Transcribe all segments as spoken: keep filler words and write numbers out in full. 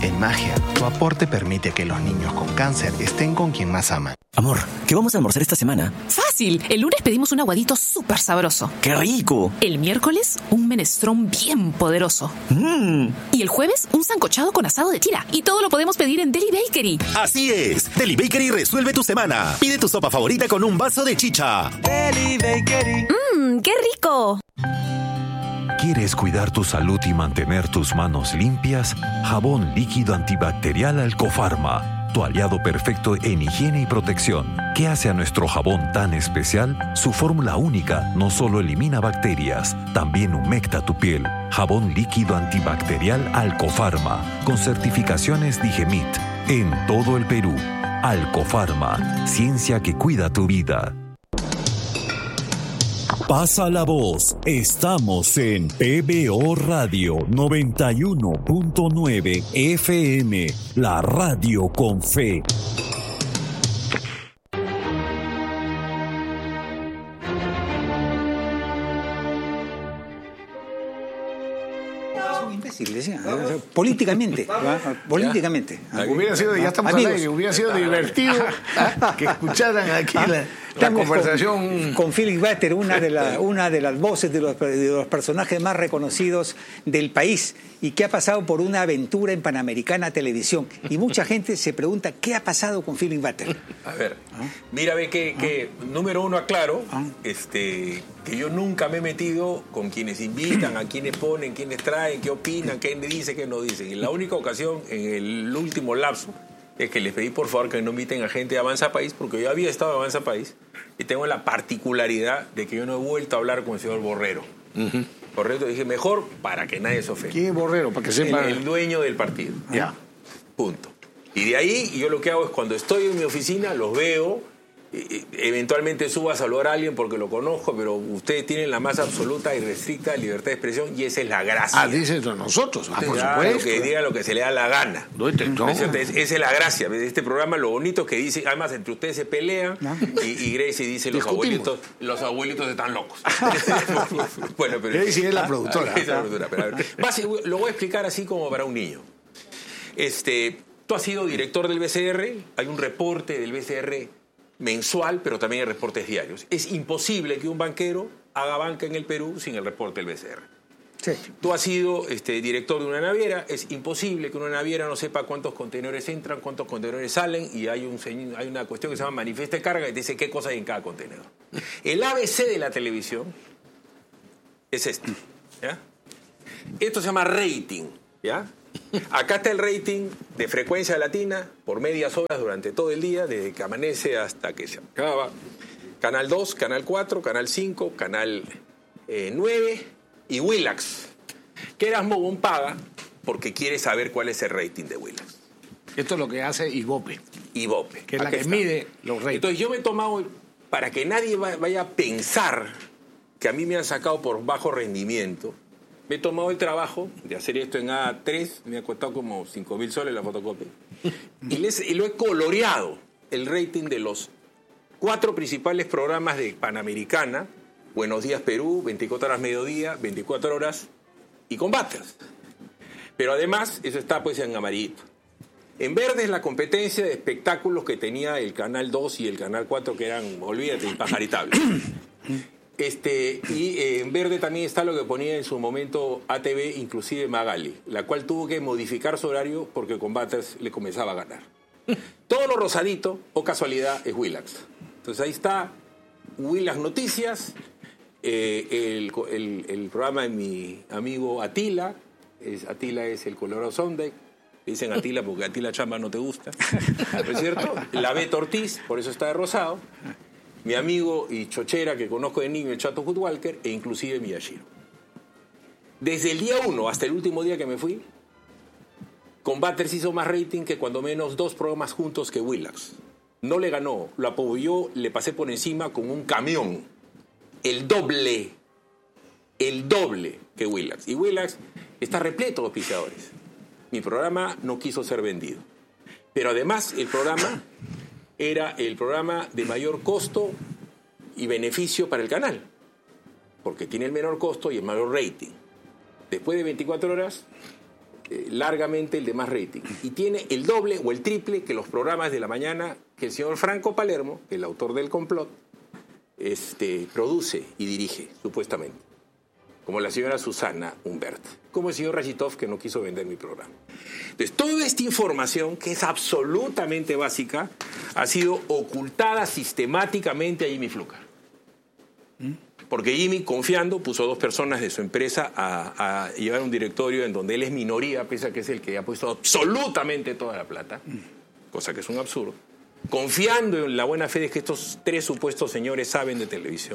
En Magia, tu aporte permite que los niños con cáncer estén con quien más aman. Amor, ¿qué vamos a almorzar esta semana? ¡Fácil! El lunes pedimos un aguadito súper sabroso. ¡Qué rico! El miércoles, un menestrón bien poderoso. ¡Mmm! Y el jueves, un sancochado con asado de tira. Y todo lo podemos pedir en Deli Bakery. Así es. Deli Bakery resuelve tu semana. Pide tu sopa favorita con un vaso de chicha. Deli Bakery. ¡Mmm! ¡Qué rico! ¿Quieres cuidar tu salud y mantener tus manos limpias? Jabón líquido antibacterial Alcofarma, tu aliado perfecto en higiene y protección. ¿Qué hace a nuestro jabón tan especial? Su fórmula única no solo elimina bacterias, también humecta tu piel. Jabón líquido antibacterial Alcofarma, con certificaciones Digemit, en todo el Perú. Alcofarma, ciencia que cuida tu vida. Pasa la voz. Estamos en P B O Radio noventa y uno punto nueve F M, la radio con fe. Políticamente, políticamente. Ya, hubiera sido, ya estamos Amigos. al aire, hubiera sido divertido que escucharan aquí la, la conversación. Con, con Felix Batter, una de, la, una de las voces de los, de los personajes más reconocidos del país y que ha pasado por una aventura en Panamericana Televisión. Y mucha gente se pregunta, ¿qué ha pasado con Felix Batter? A ver, ¿Ah? mira, ve que, que ¿Ah? número uno aclaro, ¿Ah? este, que yo nunca me he metido con quienes invitan, a quienes ponen, quienes traen, qué opinan, qué dice, qué no dicen. Y la única ocasión, en el último lapso, es que les pedí por favor que no inviten a gente de Avanza País, porque yo había estado en Avanza País y tengo la particularidad de que yo no he vuelto a hablar con el señor Borrero. Uh-huh. Borrero, dije, mejor para que nadie se ofenda. ¿Quién es Borrero? Para que sepa. El, el dueño del partido. Ya. Punto. Y de ahí, yo lo que hago es cuando estoy en mi oficina, los veo, e- eventualmente subo a saludar a alguien porque lo conozco, pero ustedes tienen la más absoluta y restricta libertad de expresión y esa es la gracia. Ah, dicen nosotros. Ah, por ya, supuesto. lo que diga lo que se le da la gana. No, no. Es, esa es la gracia de este programa, lo bonito que dice, además entre ustedes se pelean ¿no? y, y Gracie dice los abuelitos, los abuelitos están locos. Bueno, pero Gracie es la productora. Es la productora, pero a ver, base, lo voy a explicar así como para un niño. Este, tú has sido director del B C R, hay un reporte del B C R mensual, pero también hay reportes diarios. Es imposible que un banquero haga banca en el Perú sin el reporte del B C R. Sí. Tú has sido este, director de una naviera, es imposible que una naviera no sepa cuántos contenedores entran, cuántos contenedores salen, y hay, un, hay una cuestión que se llama manifiesta de carga y te dice qué cosa hay en cada contenedor. El A B C de la televisión es esto, ¿ya? Esto se llama rating, ¿ya? Acá está el rating de frecuencia latina por medias horas durante todo el día, desde que amanece hasta que se acaba. Canal dos, Canal cuatro, Canal cinco, Canal eh, nueve y Willax. Que Erasmo Bon paga porque quiere saber cuál es el rating de Willax. Esto es lo que hace Ibope. Ibope. Que es la Aquí que está. mide los ratings. Entonces yo me he tomado, para que nadie vaya a pensar que a mí me han sacado por bajo rendimiento, me he tomado el trabajo de hacer esto en A tres, me ha costado como cinco mil soles la fotocopia, y, les, y lo he coloreado, el rating de los cuatro principales programas de Panamericana, Buenos Días Perú, veinticuatro horas mediodía, veinticuatro horas y Combates. Pero además, eso está pues en amarillito. En verde es la competencia de espectáculos que tenía el Canal dos y el Canal cuatro, que eran, olvídate, impajaritables. Este, y eh, en verde también está lo que ponía en su momento A T V, inclusive Magali, la cual tuvo que modificar su horario porque Combates le comenzaba a ganar. Todo lo rosadito, o casualidad, es Willax. Entonces ahí está Willax Noticias, eh, el, el, el programa de mi amigo Atila, es, Atila es el Colorado Sunday, dicen Atila porque Atila Chamba no te gusta, ¿no es cierto? La Beto Ortiz, por eso está de rosado. Mi amigo y chochera que conozco de niño, el Chato Footwalker, e inclusive Miyashiro. Desde el día uno hasta el último día que me fui, Combaters hizo más rating que cuando menos dos programas juntos que Willax. No le ganó, lo apoyó, le pasé por encima con un camión. El doble, el doble que Willax. Y Willax está repleto de auspiciadores. Mi programa no quiso ser vendido. Pero además el programa era el programa de mayor costo y beneficio para el canal, porque tiene el menor costo y el mayor rating. Después de veinticuatro horas, eh, largamente el de más rating. Y tiene el doble o el triple que los programas de la mañana que el señor Franco Palermo, el autor del complot, este, produce y dirige, supuestamente. Como la señora Susana Humbert, como el señor Rachitov, que no quiso vender mi programa. Entonces, toda esta información, que es absolutamente básica, ha sido ocultada sistemáticamente a Jimmy Fluker. Porque Jimmy, confiando, puso a dos personas de su empresa a, a llevar un directorio en donde él es minoría, pese a que es el que ha puesto absolutamente toda la plata, cosa que es un absurdo, confiando en la buena fe de que estos tres supuestos señores saben de televisión.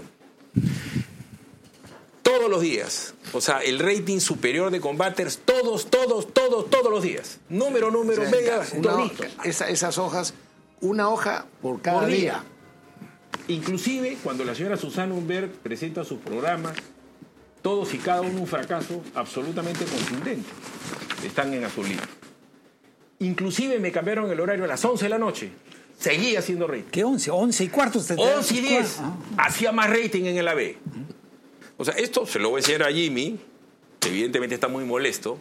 Todos los días, o sea, el rating superior de Combaters, todos, todos, todos, todos los días. Número, número, O sea, mega, una todo hoja- listo. esa- esas hojas, una hoja por cada Por día. día. Inclusive, cuando la señora Susana Humbert presenta sus programas, todos y cada uno un fracaso absolutamente contundente. Están en azulito. Inclusive me cambiaron el horario a las once de la noche. Seguía haciendo rating. ¿Qué once? once y cuarto. usted te da once y sus diez. cua- Hacía más rating en el A B. O sea, esto se lo voy a decir a Jimmy, que evidentemente está muy molesto,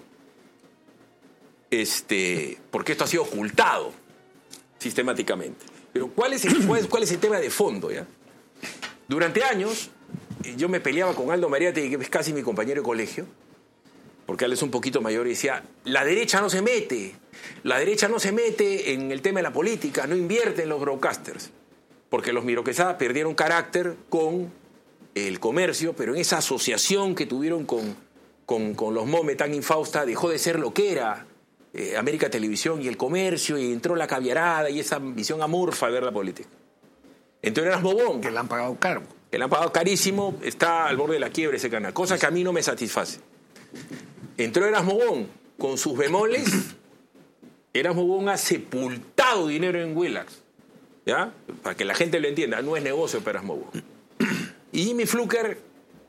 este, porque esto ha sido ocultado sistemáticamente. Pero ¿cuál es el, cuál es, cuál es el tema de fondo? ¿Ya? Durante años, yo me peleaba con Aldo Mariate, que es casi mi compañero de colegio, porque él es un poquito mayor, y decía, la derecha no se mete, la derecha no se mete en el tema de la política, no invierte en los broadcasters, porque los Miro Quesada perdieron carácter con el comercio, pero en esa asociación que tuvieron con, con, con los Mome tan infausta, dejó de ser lo que era eh, América Televisión y el comercio, y entró la caviarada y esa visión amorfa de ver la política. Entonces eras bobón. Que le han pagado caro. Que le han pagado carísimo, está al borde de la quiebra ese canal, cosa que a mí no me satisface. Entró Erasmo Bon con sus bemoles. Erasmo Bon ha sepultado dinero en Willax, ¿ya? Para que la gente lo entienda, no es negocio para Erasmo Bon. Y Jimmy Fluker,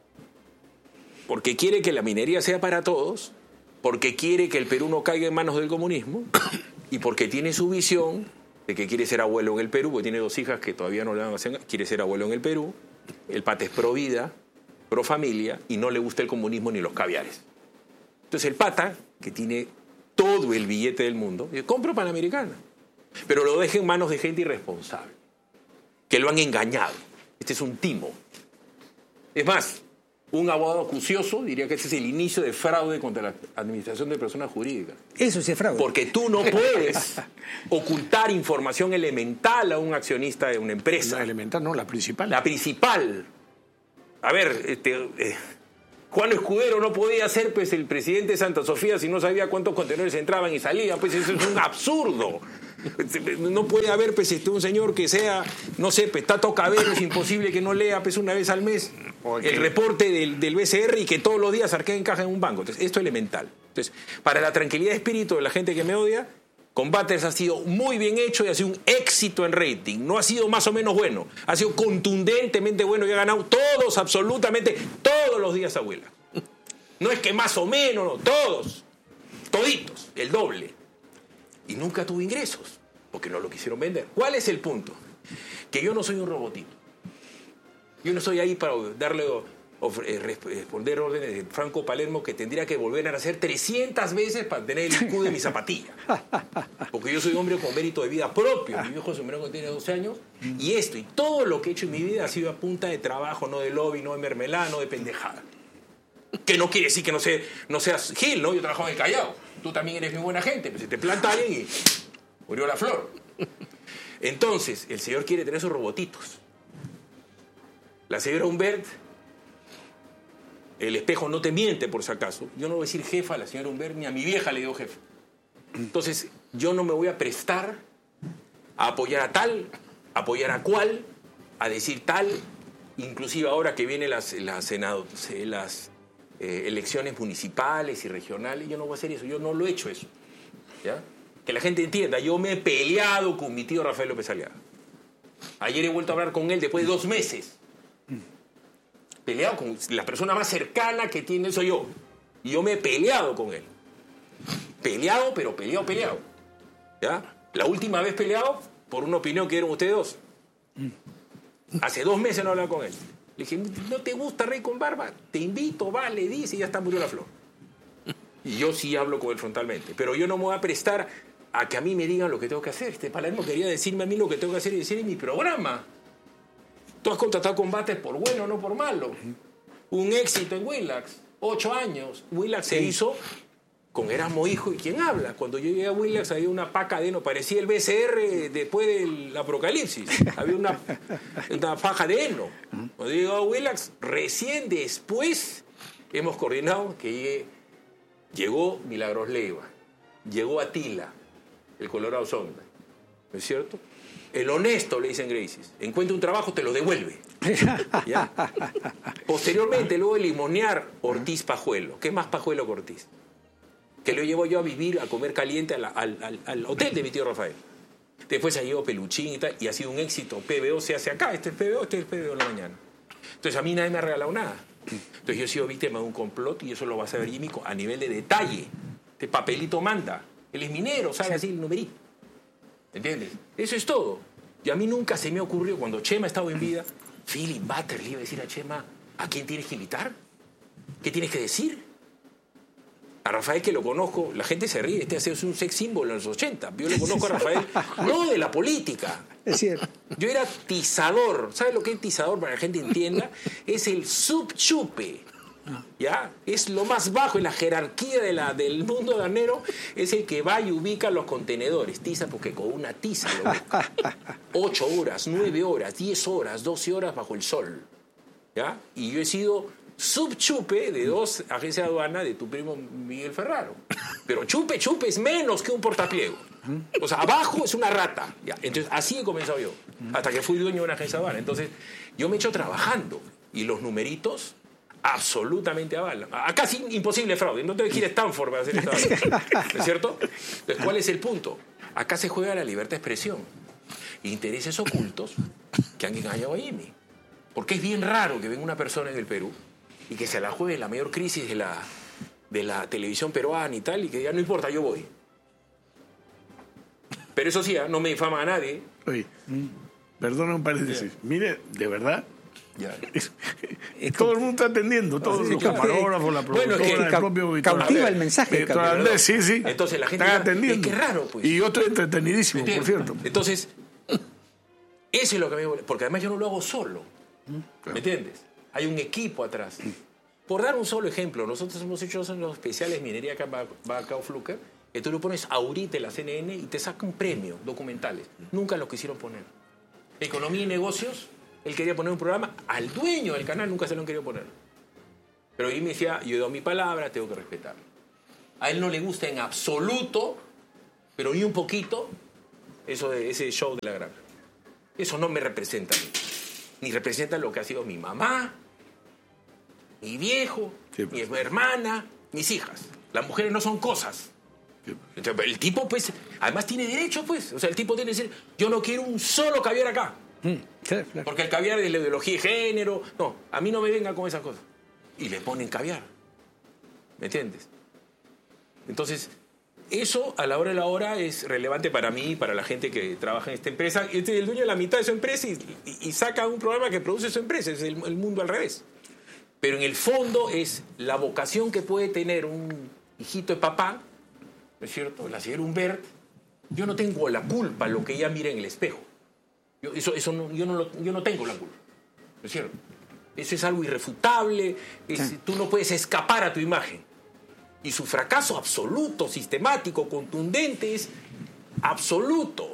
porque quiere que la minería sea para todos, porque quiere que el Perú no caiga en manos del comunismo, y porque tiene su visión de que quiere ser abuelo en el Perú, porque tiene dos hijas que todavía no le van a hacer, quiere ser abuelo en el Perú, el pata es pro vida, pro familia, y no le gusta el comunismo ni los caviares. Entonces el pata, que tiene todo el billete del mundo, dice, compro Panamericana, pero lo deja en manos de gente irresponsable, que lo han engañado. Este es un timo. Es más, un abogado acucioso diría que este es el inicio de fraude contra la administración de personas jurídicas. Eso sí es fraude. Porque tú no puedes ocultar información elemental a un accionista de una empresa. La elemental, no, la principal. La principal. A ver, este, eh, Juan Escudero no podía ser pues, el presidente de Santa Sofía si no sabía cuántos contenedores entraban y salían. Pues eso es un absurdo. No puede haber pues, este, un señor que sea, no sé, pues, Tato Cabello, es imposible que no lea pues, una vez al mes okay. el reporte del, del B C R y que todos los días arquee en caja en un banco. Entonces, esto es elemental. Entonces, para la tranquilidad de espíritu de la gente que me odia, Combaters ha sido muy bien hecho y ha sido un éxito en rating. No ha sido más o menos bueno, ha sido contundentemente bueno y ha ganado todos, absolutamente, todos los días a Huila. No es que más o menos, no, todos, toditos, el doble. Y nunca tuvo ingresos, porque no lo quisieron vender. ¿Cuál es el punto? Que yo no soy un robotito. Yo no estoy ahí para darle o, eh, responder órdenes de Franco Palermo que tendría que volver a hacer trescientas veces para tener el I Q de mi zapatilla. Porque yo soy hombre con mérito de vida propio. Mi viejo sombrero tiene doce años. Y esto y todo lo que he hecho en mi vida ha sido a punta de trabajo, no de lobby, no de mermelada, no de pendejada. Que no quiere decir que no, sé, no seas Gil, ¿no? Yo trabajo en el Callao. Tú también eres muy buena gente. Pues si te planta alguien y murió la flor. Entonces, el señor quiere tener esos robotitos. La señora Humbert, el espejo no te miente por si acaso. Yo no voy a decir jefa a la señora Humbert, ni a mi vieja le digo jefa. Entonces, yo no me voy a prestar a apoyar a tal, a apoyar a cual, a decir tal, inclusive ahora que vienen las, las, senado, las eh, elecciones municipales y regionales, yo no voy a hacer eso, yo no lo he hecho eso. ¿Ya? Que la gente entienda, yo me he peleado con mi tío Rafael López Aliaga. Ayer he vuelto a hablar con él después de dos meses. Peleado con la persona más cercana que tiene soy yo. Y yo me he peleado con él. Peleado, pero peleado, peleado. ¿Ya? La última vez peleado por una opinión que dieron ustedes dos. Hace dos meses no hablaba con él. Le dije, ¿no te gusta Rey con Barba? Te invito, va, le dice y ya está, murió la flor. Y yo sí hablo con él frontalmente. Pero yo no me voy a prestar a que a mí me digan lo que tengo que hacer. Este Palermo quería decirme a mí lo que tengo que hacer y decir en mi programa. Tú has contratado combates por bueno, no por malo. Un éxito en Willax. Ocho años. Willax se hizo con Erasmo Hijo y quien habla. Cuando yo llegué a Willax había una paca de heno, parecía el B C R después del apocalipsis. Había una, una faja de heno. Cuando yo llegué a Willax, recién después hemos coordinado que llegue, llegó Milagros Leiva, llegó Atila, el Colorado Sonda, ¿no es cierto? El honesto, le dicen Gracies, encuentra un trabajo, te lo devuelve. ¿Ya? Posteriormente, luego de limonear Ortiz Pajuelo. ¿Qué más Pajuelo que Ortiz? Que lo llevo yo a vivir, a comer caliente al, al, al, al hotel de mi tío Rafael. Después ha llegado Peluchín y tal, y ha sido un éxito. P B O se hace acá, este es el P B O, este es el P B O de la mañana. Entonces a mí nadie me ha regalado nada. Entonces yo he sido víctima de un complot y eso lo va a saber Jimmy a nivel de detalle. De papelito manda. Él es minero, sabe así el numerito. ¿Entiendes? Eso es todo. Y a mí nunca se me ocurrió, cuando Chema estaba en vida, Philip Butter le iba a decir a Chema, ¿a quién tienes que invitar? ¿Qué tienes que decir? A Rafael, que lo conozco, la gente se ríe, este es un sex símbolo en los ochenta. Yo lo conozco a Rafael, no de la política. Es cierto. Yo era tizador. ¿Sabes lo que es tizador? Para que la gente entienda, es el subchupe. ¿Ya? Es lo más bajo en la jerarquía de la, del mundo danero, es el que va y ubica los contenedores. Tiza porque con una tiza lo busca. Ocho horas, nueve horas, diez horas, doce horas bajo el sol. ¿Ya? Y yo he sido subchupe de dos agencias de aduana de tu primo Miguel Ferraro. Pero chupe, chupe es menos que un portapliego. O sea, abajo es una rata. ¿Ya? Entonces, así he comenzado yo, hasta que fui dueño de una agencia de aduana. Entonces, yo me he hecho trabajando y los numeritos absolutamente avalan. Acá es imposible fraude. No tengo que ir a Stanford para hacer esta vaina. ¿No es cierto? Entonces, ¿cuál es el punto? Acá se juega la libertad de expresión. Intereses ocultos que han engañado a Jimmy. Porque es bien raro que venga una persona en el Perú y que se la juegue en la mayor crisis de la, de la televisión peruana y tal, y que diga, no importa, yo voy. Pero eso sí, no me difama a nadie. Oye, perdona un paréntesis. Yeah. Mire, de verdad, ya. Es, es todo el mundo está atendiendo, todos los camarógrafos, la productora, bueno, es que el ca propio cautiva el mensaje. Andrés, sí, sí. Entonces la gente están ya, atendiendo. Es que raro, pues. Y yo estoy entretenidísimo, por cierto. Entonces, eso es lo que me... Porque además yo no lo hago solo. ¿Me entiendes? Hay un equipo atrás. Por dar un solo ejemplo, nosotros hemos hecho en los especiales Minería Bacao Fluker, que tú lo pones ahorita en la C N N y te saca un premio, documentales. Nunca lo quisieron poner. Economía y negocios, él quería poner un programa, al dueño del canal nunca se lo han querido poner. Pero él me decía, yo he dado mi palabra, tengo que respetarlo. A él no le gusta en absoluto, pero ni un poquito, eso de ese show de la granja. Eso no me representa a mí. Ni representa lo que ha sido mi mamá, mi viejo, sí, pues. Mi hermana, mis hijas. Las mujeres no son cosas. Sí. Entonces, el tipo, pues, además tiene derecho, pues. O sea, el tipo tiene que decir, yo no quiero un solo caviar acá. Mm, claro, claro. Porque el caviar es la ideología de género. No, a mí no me venga con esas cosas. Y le ponen caviar. ¿Me entiendes? Entonces, eso a la hora de la hora es relevante para mí y para la gente que trabaja en esta empresa. Este es el dueño de la mitad de su empresa y, y, y saca un programa que produce su empresa. Es el, el mundo al revés. Pero en el fondo es la vocación que puede tener un hijito de papá, ¿no es cierto? La señora Humbert. Yo no tengo la culpa de lo que ella mira en el espejo. Yo, eso, eso no, yo, no lo, yo no tengo la culpa, ¿no es cierto? Eso es algo irrefutable. Es, sí. Tú no puedes escapar a tu imagen. Y su fracaso absoluto, sistemático, contundente, es absoluto.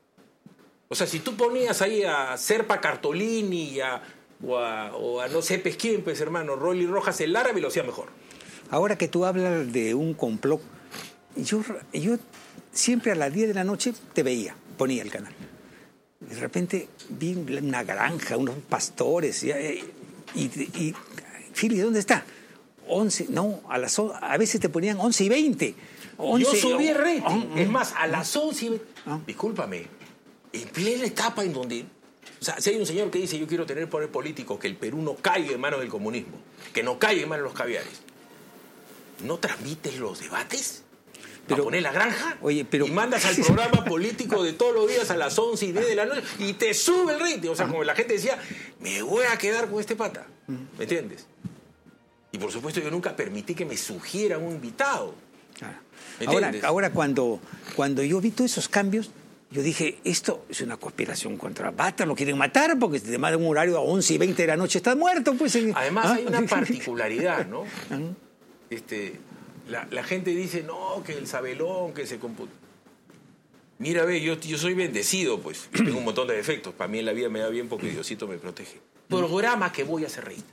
O sea, si tú ponías ahí a Serpa Cartolini y a, o, a, o a no sé quién, pues hermano, Rolly Rojas, el árabe lo hacía mejor. Ahora que tú hablas de un complot, yo, yo siempre a las diez de la noche te veía, ponía el canal. De repente vi una granja, unos pastores, y, y, y Philly, ¿dónde está? once, no, a las a veces te ponían once y veinte. Yo subí el rating. Oh, oh, es más, a las once y veinte. Oh. Discúlpame, en plena etapa en donde... O sea, si hay un señor que dice yo quiero tener poder político, que el Perú no caiga en manos del comunismo, que no caiga en manos de los caviares, ¿no transmites los debates? Pero, ¿a poner la granja? Oye, pero, y mandas al programa político de todos los días a las once y diez de la noche y te sube el rating. O sea, como la gente decía, me voy a quedar con este pata. ¿Me entiendes? Y por supuesto yo nunca permití que me sugieran un invitado. Claro. Ahora, ¿Entiendes? ahora cuando, cuando yo vi todos esos cambios, yo dije, esto es una conspiración contra Bata, lo quieren matar porque si te mandan un horario a once y veinte de la noche, estás muerto. Pues. Además ¿Ah? hay una particularidad, ¿no? Este, la, la gente dice, no, que el sabelón, que se computa. Mira, ve, yo, yo soy bendecido, pues. Tengo un montón de defectos. Para mí en la vida me da bien porque Diosito me protege. Programa que voy a hacer reír.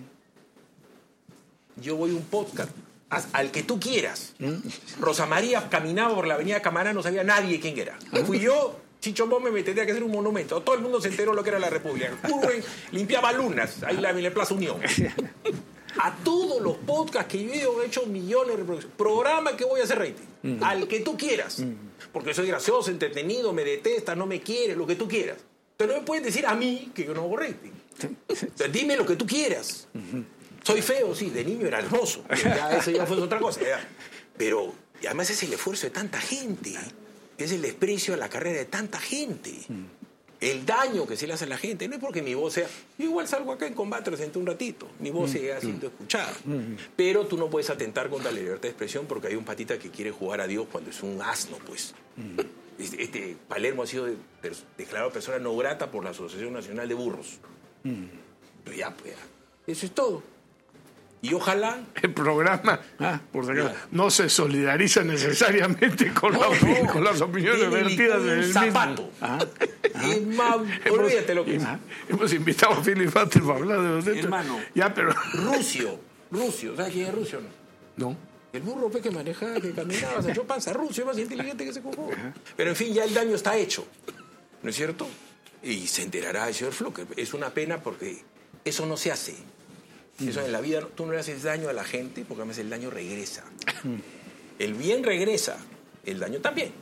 Yo voy a un podcast al que tú quieras. Rosa María caminaba por la avenida Camaná, no sabía nadie quién era. Fui yo, Chicho Gómez me tendría que hacer un monumento. Todo el mundo se enteró lo que era la República. Urben limpiaba lunas, ahí en la Plaza Unión. A todos los podcasts que yo he hecho millones de reproducciones. Programa que voy a hacer rating. Al que tú quieras. Porque soy gracioso, entretenido, me detestas, no me quieres, lo que tú quieras. Pero no me puedes decir a mí que yo no hago rating. Entonces, dime lo que tú quieras. Soy feo, sí, de niño era hermoso. Ya, eso ya fue otra cosa. Ya. Pero y además es el esfuerzo de tanta gente. Es el desprecio a la carrera de tanta gente. El daño que se le hace a la gente. No es porque mi voz sea... Yo igual salgo acá en combate, senté un ratito. Mi voz sigue siendo escuchada. Pero tú no puedes atentar contra la libertad de expresión porque hay un patita que quiere jugar a Dios cuando es un asno, pues. Este, este Palermo ha sido de, de, declarado persona no grata por la Asociación Nacional de Burros. Pero ya, pues, ya. Eso es todo. Y ojalá... El programa, ah, por si acaso, no se solidariza necesariamente con, no, la, no, con las opiniones vertidas del mismo. Zapato. Ah, ah. Es más, olvídate lo que es. Hemos invitado a Philip Fatter para hablar de los hechos. Hermano, ya, pero... Rusio, Rusio, ¿sabes quién es Rusio? No. No. El burro pues, que manejaba, que caminaba, se echó panza. Rusio es más inteligente que ese cojo. Pero en fin, ya el daño está hecho. ¿No es cierto? Y se enterará el señor Flucker. Es una pena porque eso no se hace. Eso en la vida, tú no le haces daño a la gente porque además el daño regresa. El bien regresa, el daño también.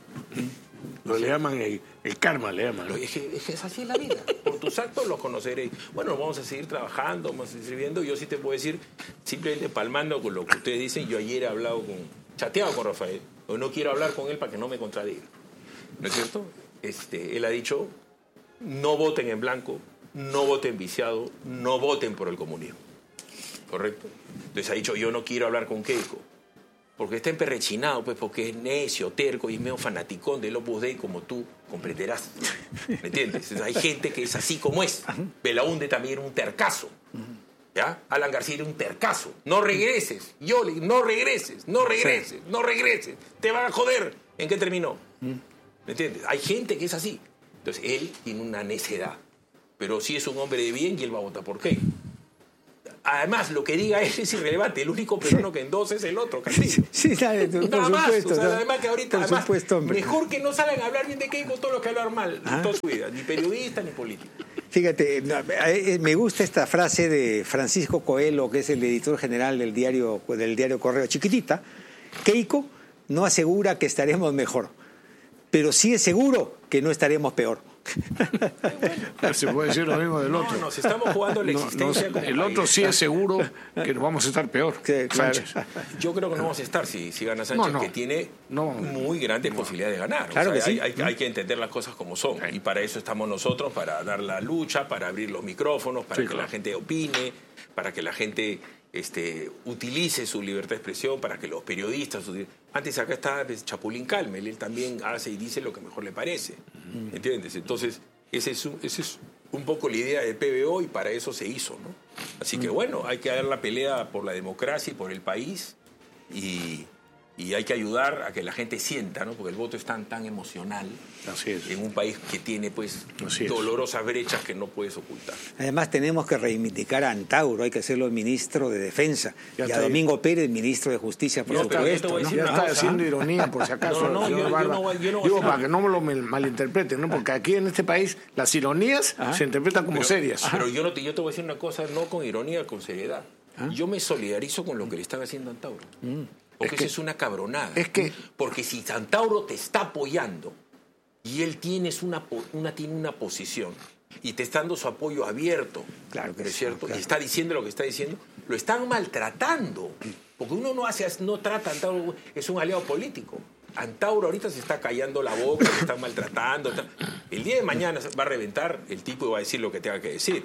Lo le llaman el, el karma, le llaman. Lo, es, que, es que es así la vida. Por tus actos los conoceréis. Bueno, vamos a seguir trabajando, vamos a seguir viendo. Yo sí te puedo decir, simplemente palmando con lo que ustedes dicen, yo ayer he hablado con, chateado con Rafael, o no quiero hablar con él para que no me contradiga. ¿No es cierto? Este, él ha dicho, no voten en blanco, no voten viciado, no voten por el comunismo. ¿Correcto? Entonces ha dicho, yo no quiero hablar con Keiko. Porque está emperrechinado, pues, porque es necio, terco y es medio fanaticón del Opus Dei como tú comprenderás. ¿Me entiendes? Entonces, hay gente que es así como es. Belaúnde también era un tercazo. ¿Ya? Alan García era un tercazo. No regreses. Yo le no regreses, no regreses, no regreses. Te van a joder. ¿En qué terminó? ¿Me entiendes? Hay gente que es así. Entonces, él tiene una necedad. Pero sí es un hombre de bien y él va a votar por Keiko. Además, lo que diga él es irrelevante. El único peruano que endosa es el otro, Castillo. Sí, dale, por Nada supuesto. Más. O sea, ¿no? además que ahorita, por además, supuesto, mejor que no salgan a hablar bien de Keiko todos los que hablan mal ¿Ah? en toda su vida. Ni periodista ni político. Fíjate, me gusta esta frase de Francisco Coelho, que es el editor general del diario, del diario Correo Chiquitita. Keiko no asegura que estaremos mejor, pero sí es seguro que no estaremos peor. Bueno, se puede decir lo mismo del otro. No, nos estamos jugando la existencia. No, no, como el país. Otro sí es seguro que nos vamos a estar peor. Sí, claro. Yo creo que no vamos a estar si, si gana Sánchez, no, no. que tiene no, muy grandes no. posibilidades de ganar. Claro o sea, que sí. hay, hay, hay que entender las cosas como son. Y para eso estamos nosotros, para dar la lucha, para abrir los micrófonos, para sí, que claro. la gente opine, para que la gente este, utilice su libertad de expresión, para que los periodistas... Antes acá está Chapulín Calmel, él también hace y dice lo que mejor le parece. Mm. ¿Entiendes? Entonces, ese es, un, ese es un poco la idea del P B O y para eso se hizo, ¿no? Así que bueno, hay que dar la pelea por la democracia y por el país y, y hay que ayudar a que la gente sienta, ¿no? Porque el voto es tan, tan emocional. Así es. En un país que tiene, pues, dolorosas brechas que no puedes ocultar. Además, tenemos que reivindicar a Antauro, hay que hacerlo ministro de Defensa, ya y a Domingo Pérez, ministro de Justicia, por no, supuesto. ¿no? Ya está haciendo ironía, por si acaso. No, no, yo, yo no, yo no Digo, para que no me lo malinterpreten, ¿no? Porque aquí en este país las ironías ¿Ah? se interpretan como pero, serias. Pero yo, no te, yo te voy a decir una cosa, no con ironía, con seriedad. ¿Ah? Yo me solidarizo con lo que le están haciendo a Antauro. Mm. Porque es que, eso es una cabronada. Es que, porque si Antauro te está apoyando y él tienes una, una, tiene una posición y te está dando su apoyo abierto, claro que ¿no es sí, cierto? Claro. Y está diciendo lo que está diciendo, lo están maltratando. Porque uno no hace, no trata a Antauro, es un aliado político. Antauro ahorita se está callando la boca, se están maltratando. Está... El día de mañana va a reventar el tipo y va a decir lo que tenga que decir.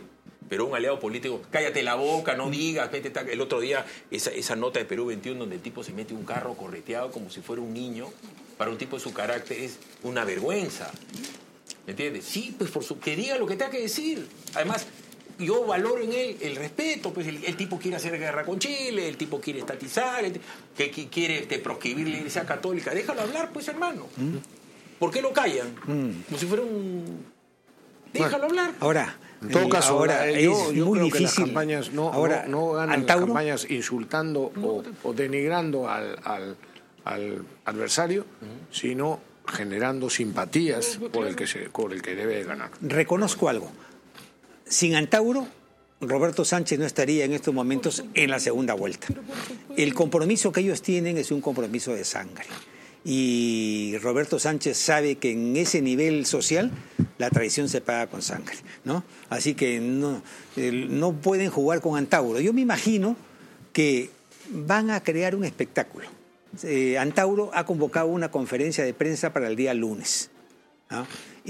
pero un aliado político, cállate la boca, no digas, vete, el otro día esa, esa nota de Perú veintiuno donde el tipo se mete un carro correteado como si fuera un niño, para un tipo de su carácter es una vergüenza, ¿me entiendes? Sí, pues por su, que diga lo que tenga que decir. Además, yo valoro en él el respeto, pues el, el tipo quiere hacer guerra con Chile, el tipo quiere estatizar, el, que, que quiere este, proscribir la Iglesia Católica, déjalo hablar, pues, hermano. ¿Mm? ¿Por qué lo callan? Mm. Como si fuera un... Déjalo bueno, hablar. Ahora, en todo caso, ahora eh, es yo, yo muy creo difícil. Que las campañas no, ahora, no, no ganan Antauro, las campañas insultando o, o denigrando al, al, al adversario, uh-huh. sino generando simpatías uh-huh. por el que se, por el que debe ganar. Reconozco algo. Sin Antauro, Roberto Sánchez no estaría en estos momentos en la segunda vuelta. El compromiso que ellos tienen es un compromiso de sangre. Y Roberto Sánchez sabe que en ese nivel social la traición se paga con sangre, ¿no? Así que no, no pueden jugar con Antauro. Yo me imagino que van a crear un espectáculo. Eh, Antauro ha convocado una conferencia de prensa para el día lunes, ¿no?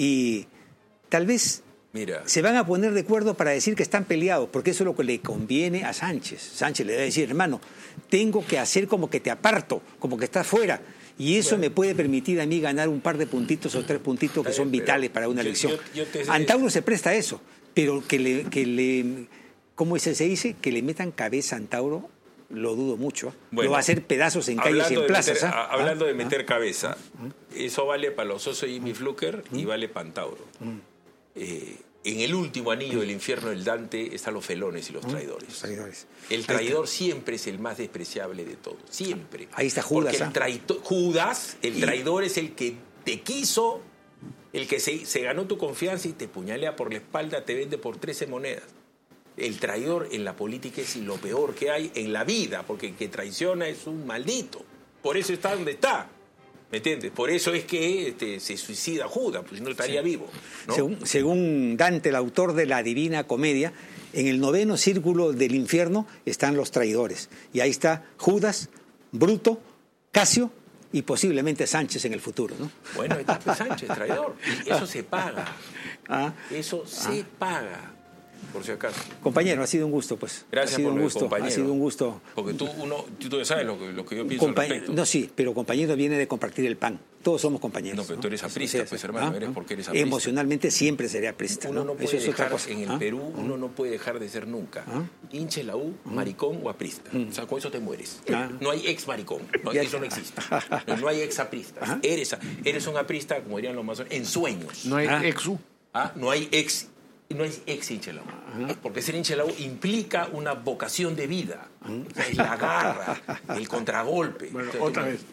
Y tal vez Mira. se van a poner de acuerdo para decir que están peleados, porque eso es lo que le conviene a Sánchez. Sánchez le va a decir, hermano, tengo que hacer como que te aparto, como que estás fuera. Y eso bueno. me puede permitir a mí ganar un par de puntitos o tres puntitos que son vitales para una elección. Yo, yo te... Antauro se presta a eso, pero que le, que le, ¿cómo se dice? Que le metan cabeza a Antauro, lo dudo mucho. Bueno, lo va a hacer pedazos en calles y en plazas. Meter, ¿ah? Hablando ¿Ah? de meter ¿Ah? cabeza, ¿Ah? eso vale para los Osos y Jimmy Fluker ¿Ah? y vale para Antauro. ¿Ah? Eh, en el último anillo del infierno del Dante están los felones y los traidores. Los traidores. El traidor siempre es el más despreciable de todos, siempre. Ahí está Judas. Porque el traidor, Judas, el traidor es el que te quiso, el que se, se ganó tu confianza y te puñalea por la espalda, te vende por trece monedas. El traidor en la política es lo peor que hay en la vida, porque el que traiciona es un maldito. Por eso está donde está. ¿Me entiendes? Por eso es que este, se suicida Judas, pues si no estaría sí. vivo, ¿no? Según, según Dante, el autor de la Divina Comedia, en el noveno círculo del infierno están los traidores. Y ahí está Judas, Bruto, Casio y posiblemente Sánchez en el futuro, ¿no? Bueno, ahí está Sánchez, traidor. Y eso se paga. ¿Ah? Eso se ah. paga. Por si acaso. Compañero, ha sido un gusto, pues. Gracias ha sido por un lo gusto, de compañero. Ha sido un gusto. Porque tú, uno, tú sabes lo que, lo que yo pienso Compa- al respecto. No, sí, pero compañero viene de compartir el pan. Todos somos compañeros. No, pero ¿no? tú eres aprista, sí, pues, sí. hermano. ¿Ah? Eres porque eres aprista. Emocionalmente siempre seré aprista. Uno ¿no? no puede Eso es dejar, otra cosa. en el ¿Ah? Perú, uno no puede dejar de ser nunca ¿Ah? hinche la U, maricón o aprista. ¿Mm? O sea, con eso te mueres. ¿Ah? No hay ex maricón. No, eso no existe. No, no hay ex aprista. ¿Ah? Eres, eres un aprista, como dirían los masones, en sueños. No hay ¿Ah? ex U. ¿Ah? No hay ex No es ex hincha de la U, uh-huh. porque ser hincha de la U implica una vocación de vida, uh-huh. o sea, es la garra, el contragolpe. Bueno, o sea, otra tú, vez.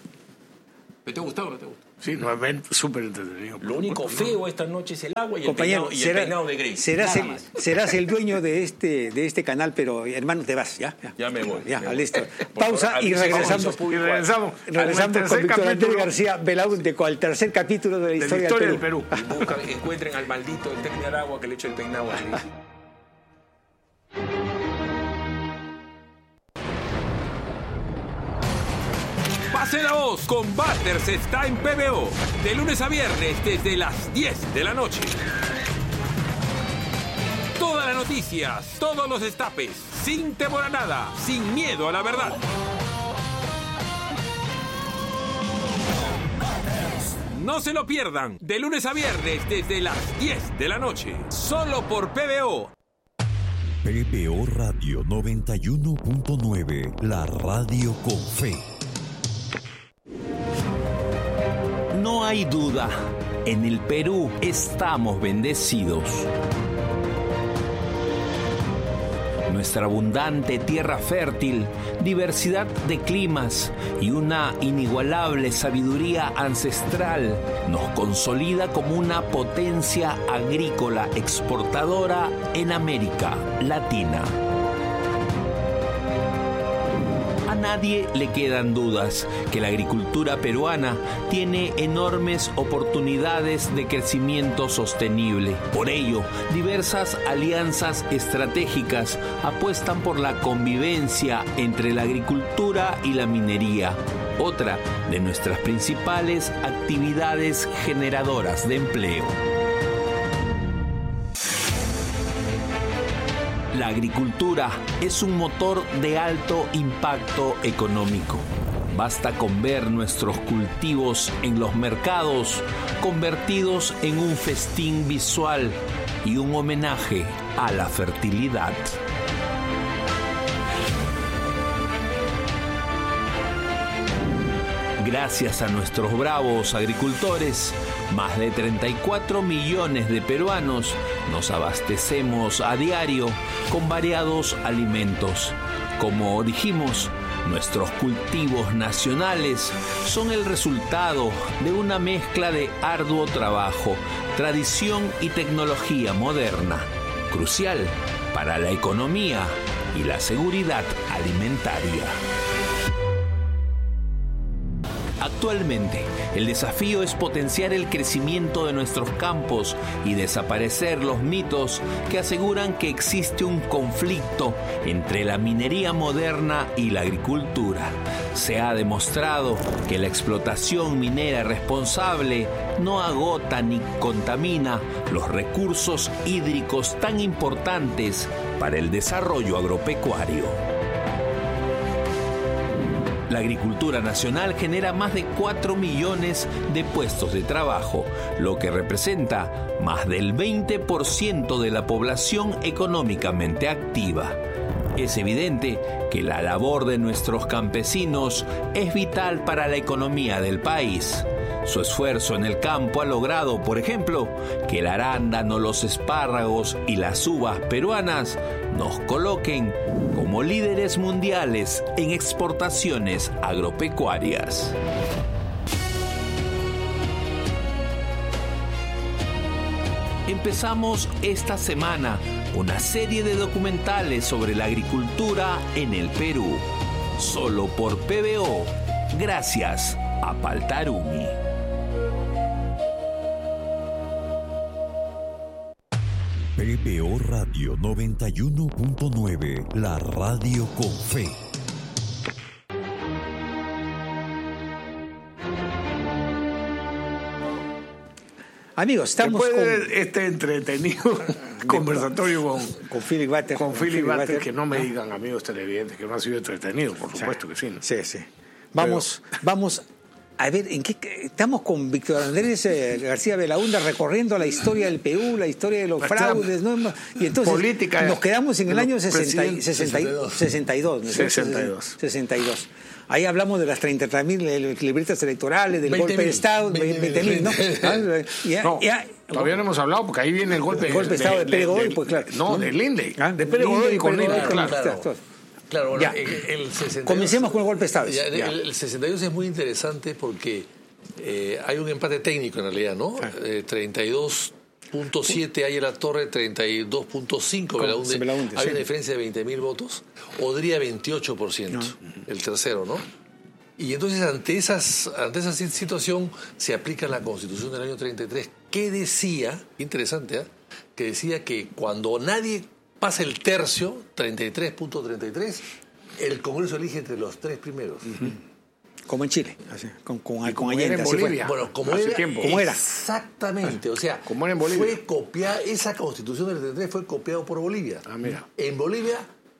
¿Te ha gustado o no te gusta? Sí, nuevamente súper entretenido. Lo único feo esta noche es el agua y, Compañero, el, peinado, y será, el peinado de Grace. Serás el, serás el dueño de este, de este canal, pero hermano, te vas, ¿ya? Ya, ya me voy. Ya, me listo. Voy. Pausa favor, y regresamos. Y regresamos. Regresamos con Víctor Andrés García Belaúnde con el tercer capítulo de la historia, de la historia del Perú. Del Perú. Y buscan, encuentren al maldito del técnico de agua que le echa el peinado a Grace. Pase la voz con Butters está en P B O. De lunes a viernes desde las diez de la noche. Todas las noticias, todos los destapes, sin temor a nada, sin miedo a la verdad. No se lo pierdan. De lunes a viernes desde las diez de la noche. Solo por P B O. P B O Radio noventa y uno punto nueve. La radio con fe. No hay duda, en el Perú estamos bendecidos. Nuestra abundante tierra fértil, diversidad de climas y una inigualable sabiduría ancestral nos consolida como una potencia agrícola exportadora en América Latina. A nadie le quedan dudas que la agricultura peruana tiene enormes oportunidades de crecimiento sostenible. Por ello, diversas alianzas estratégicas apuestan por la convivencia entre la agricultura y la minería, otra de nuestras principales actividades generadoras de empleo. La agricultura es un motor de alto impacto económico. Basta con ver nuestros cultivos en los mercados convertidos en un festín visual y un homenaje a la fertilidad. Gracias a nuestros bravos agricultores, más de treinta y cuatro millones de peruanos nos abastecemos a diario con variados alimentos. Como dijimos, nuestros cultivos nacionales son el resultado de una mezcla de arduo trabajo, tradición y tecnología moderna, crucial para la economía y la seguridad alimentaria. Actualmente, el desafío es potenciar el crecimiento de nuestros campos y desaparecer los mitos que aseguran que existe un conflicto entre la minería moderna y la agricultura. Se ha demostrado que la explotación minera responsable no agota ni contamina los recursos hídricos tan importantes para el desarrollo agropecuario. La agricultura nacional genera más de cuatro millones de puestos de trabajo, lo que representa más del veinte por ciento de la población económicamente activa. Es evidente que la labor de nuestros campesinos es vital para la economía del país. Su esfuerzo en el campo ha logrado, por ejemplo, que el arándano, los espárragos y las uvas peruanas nos coloquen como líderes mundiales en exportaciones agropecuarias. Empezamos esta semana una serie de documentales sobre la agricultura en el Perú, solo por P B O, gracias a Paltarumi. P B O Radio noventa y uno punto nueve, la radio con fe. Amigos, estamos Después con... de este entretenido conversatorio con, con Philip Butter. con Philip Philip Butter, Butter. que no me digan, amigos televidentes, que no ha sido entretenido, por supuesto que sí, ¿no? Sí, sí. Vamos, Pero... vamos a ver, ¿en qué estamos con Víctor Andrés eh, García Belaúnde recorriendo la historia del Perú, la historia de los la fraudes, ¿no? Y entonces política nos quedamos en el año sesenta, sesenta, sesenta y dos. sesenta y dos. sesenta y dos. Ahí hablamos de las treinta mil libretas electorales, del golpe de Estado, veinte mil, ¿no? Ya, no ya, todavía no hemos hablado, porque ahí viene el golpe, el golpe de Estado de, de Pérez Godoy, pues claro. No, de Linde. ¿Ah? De Pérez Godoy y con Linde, claro. claro. claro. Claro, bueno, ya. el, el sesenta y dos, comencemos con el golpe de Estado. Ya, el, el sesenta y dos es muy interesante porque eh, hay un empate técnico en realidad, ¿no? Ah. Eh, treinta y dos punto siete hay en la Torre, treinta y dos punto cinco Belaúnde. Belaúnde. Hay sí. una diferencia de veinte mil votos. Odría veintiocho por ciento, no. el tercero, ¿no? Y entonces ante, esas, ante esa situación se aplica la Constitución del año treinta y tres, que decía, interesante, ¿eh? que decía que cuando nadie pasa el tercio, treinta y tres punto treinta y tres, el Congreso elige entre los tres primeros. Uh-huh. Como en Chile, así, con, con, y con como Allende, era en Bolivia. Bueno, como hace era, tiempo. ¿Cómo era? Exactamente, o sea, como era en Bolivia. Fue copiada, esa Constitución del treinta y tres fue copiada por Bolivia. Ah, mira. En Bolivia,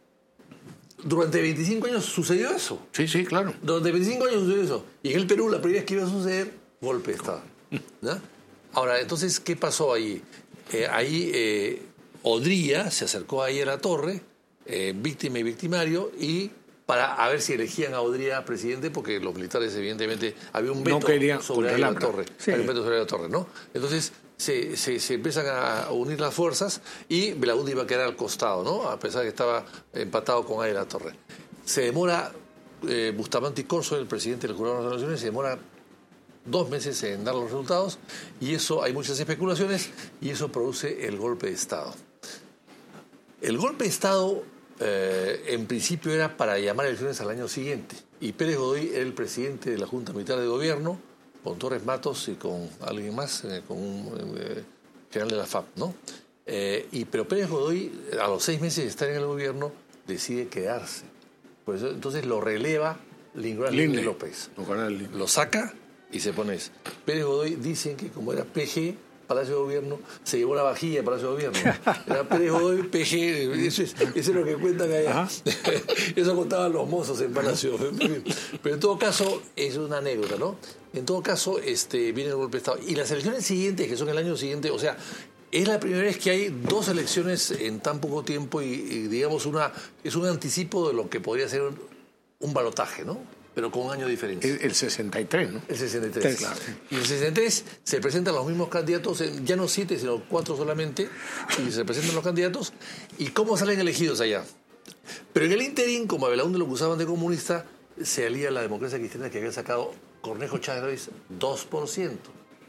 durante veinticinco años sucedió eso. Sí, sí, claro. Durante veinticinco años sucedió eso. Y en el Perú, la primera vez que iba a suceder, golpe de Estado. ¿No? Ahora, entonces, ¿qué pasó ahí? Eh, ahí eh, Odría se acercó ahí a la Torre, eh, víctima y victimario, y para a ver si elegían a Odría presidente, porque los militares, evidentemente, había un veto no sobre la Torre. Sí. Había un veto sobre la Torre, ¿no? Entonces, se, se, se empiezan a unir las fuerzas y Belaúnde iba a quedar al costado, ¿no? A pesar de que estaba empatado con Aya la Torre. Se demora, eh, Bustamante Corzo, el presidente del Jurado de las Naciones, se demora dos meses en dar los resultados, y eso, hay muchas especulaciones, y eso produce el golpe de Estado. El golpe de Estado, eh, en principio, era para llamar elecciones al año siguiente, y Pérez Godoy era el presidente de la Junta Militar de Gobierno, con Torres Matos y con alguien más, eh, con un eh, general de la F A P, ¿no? Eh, y, pero Pérez Godoy, a los seis meses de estar en el gobierno, decide quedarse. Por eso, entonces lo releva Nicolás Linde López. Lo saca y se pone eso. Pérez Godoy dicen que como era P G, Palacio de Gobierno, se llevó la vajilla de Palacio de Gobierno. Era Pérez Godoy, P G, eso es, eso es lo que cuentan allá. Eso contaban los mozos en Palacio. Pero en todo caso, es una anécdota, ¿no? En todo caso, este, viene el golpe de Estado. Y las elecciones siguientes, que son el año siguiente, o sea, es la primera vez que hay dos elecciones en tan poco tiempo y, y digamos, una es un anticipo de lo que podría ser un, un balotaje, ¿no? Pero con un año de diferencia. El, el sesenta y tres, ¿no? El sesenta y tres, claro. Y en el sesenta y tres se presentan los mismos candidatos, ya no siete, sino cuatro solamente, y se presentan los candidatos. ¿Y cómo salen elegidos allá? Pero en el interín, como a Belaúnde lo acusaban de comunista, se alía la Democracia Cristiana, que había sacado Cornejo Chávez dos por ciento.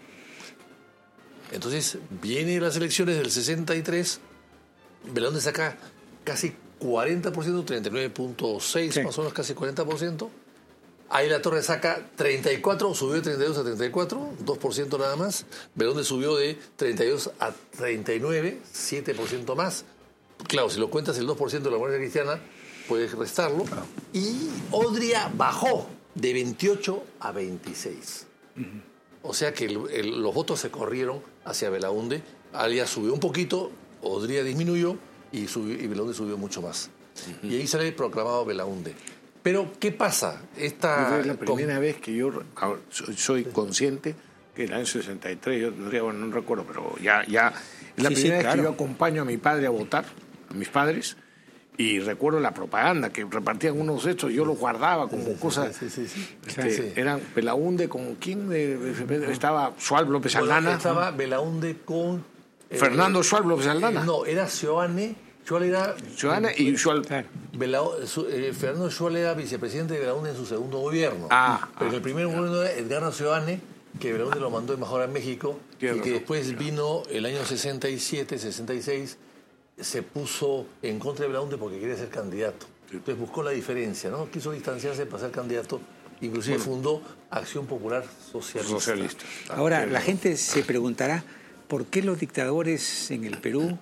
Entonces, vienen las elecciones del sesenta y tres, Belaúnde saca casi cuarenta por ciento, treinta y nueve punto seis, sí. Más o menos casi cuarenta por ciento. Ahí la Torre saca treinta y cuatro, subió de treinta y dos a treinta y cuatro, dos por ciento nada más. Belaúnde subió de treinta y dos a treinta y nueve, siete por ciento más. Claro, si lo cuentas el dos por ciento de la Democracia Cristiana, puedes restarlo. Y Odría bajó de veintiocho a veintiséis. Uh-huh. O sea que el, el, los votos se corrieron hacia Belaúnde. Alias subió un poquito, Odría disminuyó y, subió, y Belaúnde subió mucho más. Uh-huh. Y ahí sale proclamado Belaúnde. Pero, ¿qué pasa? Esta... Es la primera con... vez que yo soy consciente que en el año sesenta y tres, yo tendría, bueno, no recuerdo, pero ya, ya es la sí, primera sí, vez claro. que yo acompaño a mi padre a votar, a mis padres, y recuerdo la propaganda que repartían unos hechos, yo los guardaba como sí, cosas. Sí, sí, sí. Este, sí. Eran Belaúnde con quién, de, de, de, estaba Schwab López Aldana. Bueno, estaba Belaúnde con eh, Fernando Schwab López Aldana. Eh, no, era Sioane. Schwal era... Joana y Schwal... Belao, su, eh, Fernando Schwal era vicepresidente de Belaúnde en su segundo gobierno. Ah, pero ah, en el primer ya. gobierno de Edgardo Sioane, que Belaúnde lo mandó embajador a México, Tiene y que razón, después ya. vino el año sesenta y siete, sesenta y seis, se puso en contra de Belaúnde porque quería ser candidato. Sí. Entonces buscó la diferencia, ¿no? Quiso distanciarse para ser candidato. Inclusive bueno. fundó Acción Popular Socialista. Socialista. Ahora, la gente se preguntará, ¿por qué los dictadores en el Perú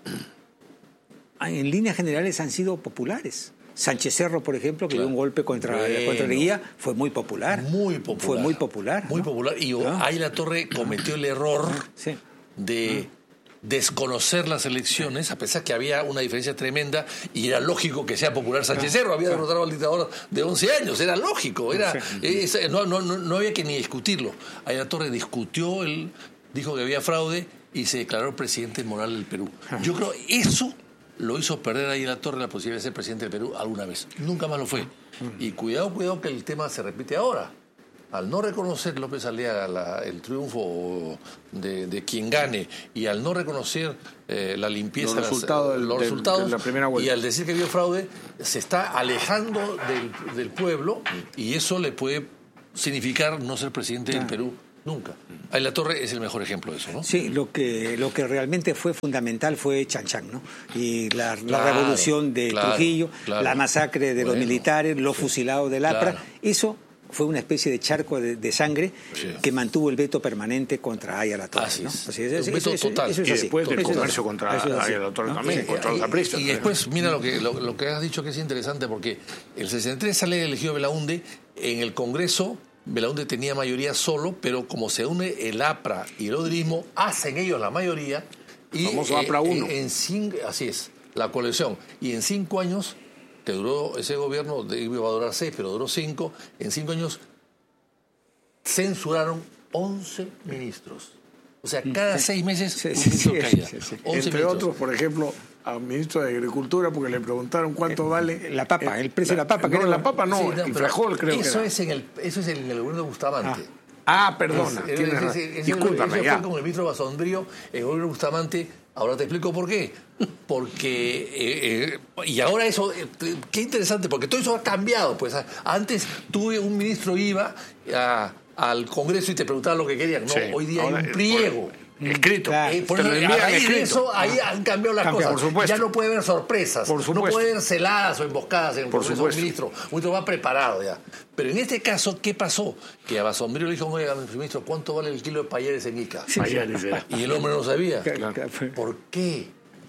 en líneas generales han sido populares? Sánchez Cerro, por ejemplo, que claro. dio un golpe contra, bueno, contra Leguía, fue muy popular. Muy popular. Fue muy popular. Muy ¿no? popular. Y ¿no? ahí la Torre cometió el error sí. de desconocer las elecciones, a pesar que había una diferencia tremenda y era lógico que sea popular Sánchez Cerro, había derrotado al dictador de once años, era lógico, era es, no, no, no, no había que ni discutirlo. Ahí la Torre discutió, él dijo que había fraude y se declaró presidente moral del Perú. Yo creo eso lo hizo perder ahí la Torre la posibilidad de ser presidente del Perú alguna vez. Nunca más lo fue. Y cuidado, cuidado que el tema se repite ahora. Al no reconocer López Aliaga la, el triunfo de, de quien gane y al no reconocer eh, la limpieza, los resultados, las, del, los del, resultados de la primera vuelta. Y al decir que vio fraude, se está alejando del, del pueblo y eso le puede significar no ser presidente del Perú nunca. Ahí la Torre es el mejor ejemplo de eso, ¿no? Sí, lo que lo que realmente fue fundamental fue Chan Chan, ¿no? Y la, claro, la revolución de claro, Trujillo, claro. la masacre de bueno, los militares, los sí, fusilados del APRA, claro. eso fue una especie de charco de, de sangre sí. que mantuvo el veto permanente contra Aya La Torre. Así ¿no? es. O sea, es, un veto eso, total. Eso es y así. después del eso comercio contra Aya La Torre ¿no? también, sí. y, contra los apristas. Y, y después, mira lo que, lo, lo que has dicho que es interesante, porque el sesenta y tres sale elegido Belaúnde, en el Congreso Belaúnde tenía mayoría solo, pero como se une el APRA y el odrismo, hacen ellos la mayoría. Y famoso APRA uno. En, en cinco, así es, la coalición. Y en cinco años, que duró ese gobierno, iba a durar seis, pero duró cinco, en cinco años censuraron once ministros. O sea, cada sí. seis meses sí, un sí, ministro sí, caía. Sí, sí. Entre ministros. otros, por ejemplo, al ministro de Agricultura, porque le preguntaron cuánto eh, vale... La papa, el precio la, de la papa. No, creo. la papa no, sí, no el frajol creo eso que es en el Eso es en el gobierno de Bustamante. Ah, ah perdona. Es, tienes es, es, es, discúlpame, eso ya. fue con el ministro Basondrío, en el gobierno de Bustamante. Ahora te explico por qué. Porque... Eh, eh, y ahora eso... Eh, qué interesante, porque todo eso ha cambiado. Pues antes tuve un ministro iba a... al Congreso y te preguntaban lo que querían. No, sí. Hoy día ahora, hay un pliego. Por, escrito. Claro. Eh, por te eso, lo envían ahí escrito. Eso, ahí han cambiado las Cambia, cosas. Por supuesto. Ya no puede haber sorpresas. Por supuesto. No puede haber celadas o emboscadas en el por Congreso del ministro. Un ministro va preparado ya. Pero en este caso, ¿qué pasó? Que a Basondrío le dijo, oiga, ministro, ¿cuánto vale el kilo de payeres en Ica? Sí, payeres, y el hombre no sabía. Claro. ¿Por qué?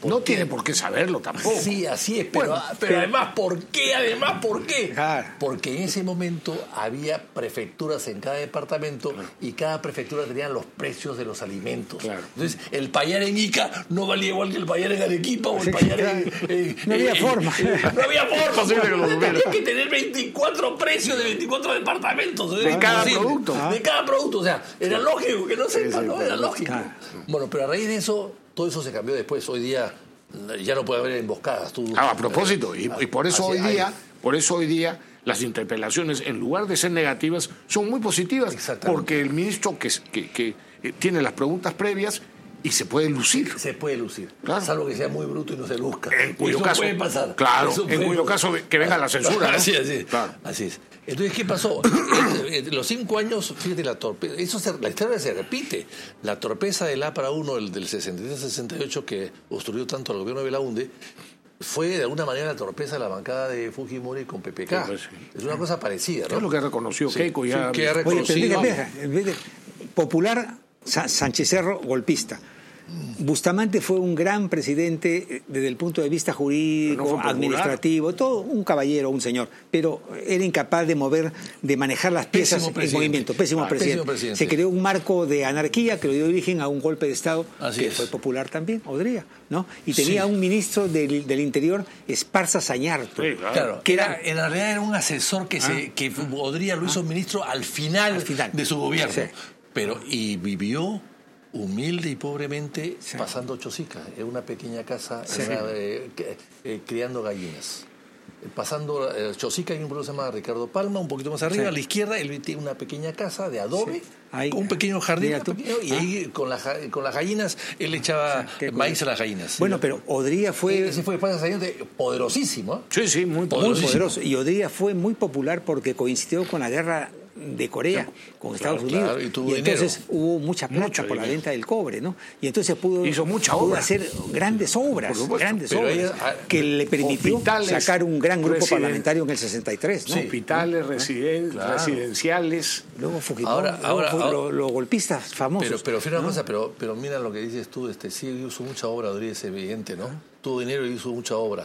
No tiene por qué saberlo tampoco. Sí, así es, pero, Bueno, pero pero- además, ¿por qué? Además, ¿por qué? Claro. Porque en ese momento había prefecturas en cada departamento y cada prefectura tenía los precios de los alimentos. Claro. Entonces, el payar en Ica no valía igual que el payar en Arequipa o el Sí, payar claro. en, en- No había en- forma. en- no había forma. Posible que lo Entonces, supiera. tenía que tener veinticuatro precios de veinticuatro departamentos. De Era cada imposible. producto. De cada producto. O sea, era lógico que no sepa, sí, ¿no? por Era supuesto. lógico. Claro. Bueno, pero a raíz de eso, todo eso se cambió después. Hoy día ya no puede haber emboscadas. Tú, Ah, a propósito, y, y por eso Así- hoy día, hay- por eso hoy día las interpelaciones, en lugar de ser negativas, son muy positivas, Exactamente. porque el ministro que, que, que eh, tiene las preguntas previas y se puede lucir. se puede lucir. Claro. Salvo que sea muy bruto y no se luzca. En cuyo Eso caso, puede pasar. claro, Eso en puede- cuyo caso que venga la censura, ¿no? Así, así, Claro. así es. Entonces, ¿qué pasó? Eh, Los cinco años, fíjate, la torpeza, eso se- la historia se repite. La torpeza del A para uno, el del sesenta y tres sesenta y ocho, que obstruyó tanto al gobierno de Belaunde, fue de alguna manera la torpeza de la bancada de Fujimori con P P K. Sí, pues, sí. Es una cosa parecida, ¿no? Es lo que reconoció Sí, Keiko ya. sí, que ha Oye, pero reconocido. mira, mira, en vez de popular, Sa- Sánchez Cerro, golpista. Bustamante fue un gran presidente eh, desde el punto de vista jurídico, Pero no fue popular. administrativo, todo un caballero, un señor, pero era incapaz de mover, de manejar las piezas Pésimo en presidente. movimiento, pésimo, Ah, presidente. pésimo presidente. Se creó un marco de anarquía que le dio origen a un golpe de Estado Así que es. fue popular también, Odría, ¿no? Y tenía Sí. un ministro del, del Interior, Esparza Sañarto, Sí, claro. Claro, que era, era- en realidad era un asesor que se que Odría lo hizo ministro al final, Al final. de su gobierno. Sí. Pero, y vivió humilde y pobremente Sí. pasando chocicas en una pequeña casa, en Sí. una, eh, que- eh, criando gallinas. Eh, Pasando eh, Chosica, hay un pueblo que se llama Ricardo Palma, un poquito más arriba, Sí. a la izquierda, él tiene una pequeña casa de adobe, Sí. Ahí. con un pequeño jardín, Mira tú. pequeño, y ahí con, la ja- con las gallinas, él echaba Qué maíz curioso. a las gallinas. Bueno, pero Odría fue... Ese fue Esparza Sañarto, poderosísimo, ¿eh? Sí, sí, muy Muy poderoso. poderoso. Y Odría fue muy popular porque coincidió con la guerra de Corea con Estados Claro, Unidos. claro, y tuvo entonces dinero. hubo mucha plata Mucho por la dinero. venta del cobre, ¿no? Y entonces pudo, Hizo mucha pudo obra. hacer grandes obras, Por supuesto. grandes Pero obras, ella- ah, que le permitió hospitales, sacar un gran grupo residen- parlamentario en el sesenta y tres, ¿no? Sí. Hospitales, residen- Claro. residenciales. Luego Fujimori, Ahora- luego ahora- fu- ahora- lo- los golpistas famosos. Pero, pero fíjate una ¿no? cosa, pero, pero mira lo que dices tú, este, sí hizo mucha obra, Odría, es evidente, ¿no? Tuvo dinero y hizo mucha obra.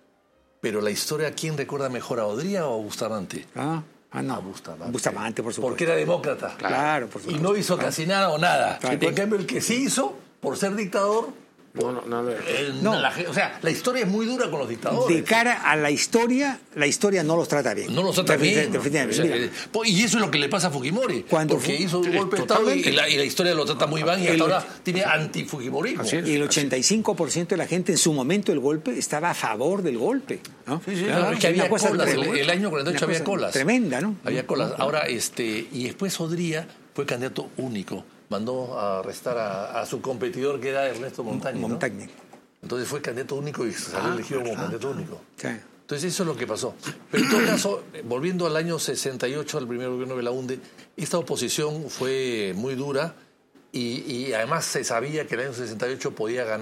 Pero la historia, ¿quién recuerda mejor, a Odría o a Bustamante? Ah, ah, no. A Bustamante. Bustamante, por supuesto. Porque era demócrata. Claro, por Y supuesto. no hizo casi nada o nada. Claro. En cambio, el que sí hizo, por ser dictador, No, no, no, no. él- No. la ge- o sea, la historia es muy dura con los dictadores. De cara a la historia, la historia no los trata bien. No los trata bien. Definitivamente. O sea, Mira, eh, po- y eso es lo que le pasa a Fujimori. Cuando porque fu- hizo un Sí, golpe de Estado y totalmente. la, y la historia lo trata muy bien y El hasta och- ahora tiene antifujimorismo. Así es. Y el ochenta y cinco por ciento de la gente en su momento del golpe estaba a favor del golpe. ¿no? Sí, sí, Claro, claro, es que una había cosa colas. El, tremenda. el año cuarenta y ocho Una había cosa colas. Tremenda, ¿no? Había colas. Ahora, este, y después Odría fue candidato único. Mandó a arrestar a, a su competidor, que era Ernesto Montañi, ¿no? Montañi. Entonces fue candidato único y salió Ah, elegido como verdad. candidato único. Sí. Entonces eso es lo que pasó. Pero en todo caso, eh, volviendo al año sesenta y ocho, al primer gobierno de Belaunde, esta oposición fue muy dura y, y además se sabía que el año sesenta y ocho podía ganar.